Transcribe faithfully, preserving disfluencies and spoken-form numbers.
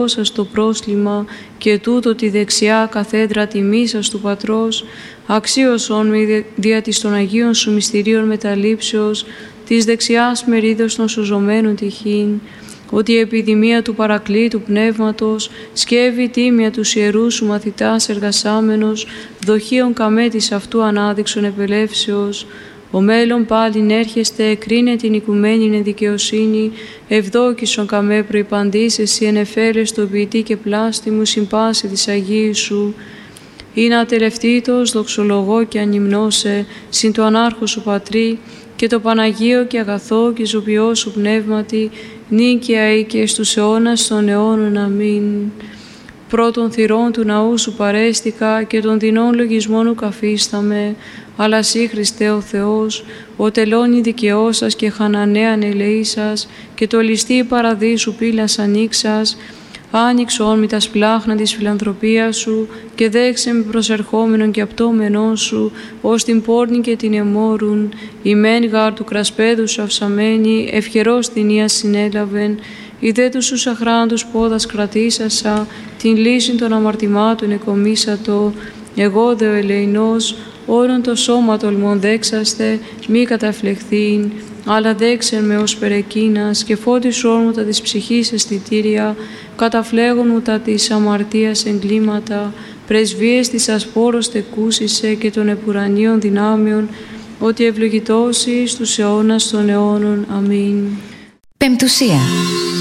σας το πρόσλημα και τούτο τη δεξιά καθέδρα τιμής σας του Πατρός, αξίωσον με δια της των Αγίων σου μυστηρίων μεταλήψεως, της δεξιάς μερίδος των σωζωμένων τυχήν, ότι η επιδημία του Παρακλήτου Πνεύματος σκεύει τίμια τους ιερούς σου μαθητάς εργασάμενος, δοχείων καμέτης αυτού ανάδειξον επελεύσεως, ο μέλλον πάλιν έρχεστε, κρίνε την οικουμένη εν δικαιοσύνη, ευδόκησον καμέ προϋπαντής, εσύ ενεφέρες το ποιητή και πλάστη μου συμπάση της Αγίου σου. Είναι ατελευτήτως, δοξολογώ και ανυμνώσε, συν το ανάρχο σου Πατρί, και το Παναγίο και αγαθό και ζωπιό σου πνεύματι, νίκαια ή και στους αιώνας των αιώνων. Αμήν. Πρώτων θυρών του ναού σου παρέστηκα και των δεινών λογισμών ου καφίσταμε, αλλά σύ Χριστέ ο Θεός, ο τελώνη δικαιός σας και χανανέαν ελεήσας και το ληστή παραδείσου πύλας ανοίξας, άνοιξον μη τα σπλάχνα της φιλανθρωπίας σου και δέξε με προσερχόμενον και απτώμενόν σου, ως την πόρνη και την εμόρουν, η μεν γάρ του κρασπέδου σου αυσαμένη, ευχερός την ία συνέλαβεν, η δε τους σου αχράντους πόδας κρατήσασα, την λύση των αμαρτημάτων εκομίσατο, εγώ δε ο ελεηνός, όρον το σώμα τολμών δέξαστε, μη καταφλεχθήν, αλλά δέξεν με ως περεκίνας και φώτισου όρμουτα της ψυχής αισθητήρια, καταφλέγων μου τα της αμαρτίας εγκλήματα, πρεσβείες της ασπόρος τεκούσισε και των επουρανίων δυνάμεων, ότι ευλογητώσει στους αιώνας των αιώνων. Αμήν. Πεμπτουσία.